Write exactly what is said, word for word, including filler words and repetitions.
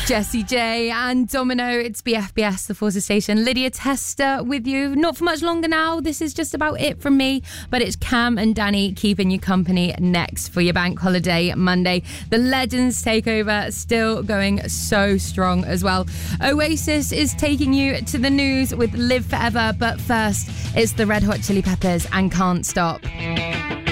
Jessie J and Domino, it's B F B S, the Forces Station. Lydia Tester with you. Not for much longer now. This is just about it from me. But it's Cam and Danny keeping you company next for your bank holiday Monday. The Legends takeover still going so strong as well. Oasis is taking you to the news with Live Forever. But first, it's the Red Hot Chili Peppers and Can't Stop.